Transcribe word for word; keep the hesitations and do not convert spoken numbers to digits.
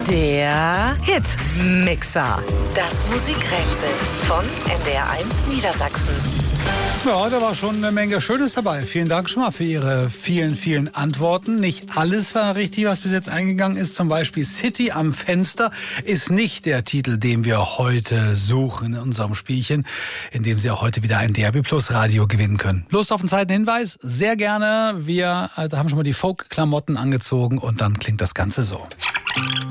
Der Hitmixer. Das Musikrätsel von N D R eins Niedersachsen. Ja, da war schon eine Menge Schönes dabei. Vielen Dank schon mal für Ihre vielen, vielen Antworten. Nicht alles war richtig, was bis jetzt eingegangen ist. Zum Beispiel City am Fenster ist nicht der Titel, den wir heute suchen in unserem Spielchen, in dem Sie auch heute wieder ein D R B Plus Radio gewinnen können. Lust auf einen zweiten Hinweis? Sehr gerne. Wir also haben schon mal die Folk-Klamotten angezogen und dann klingt das Ganze so.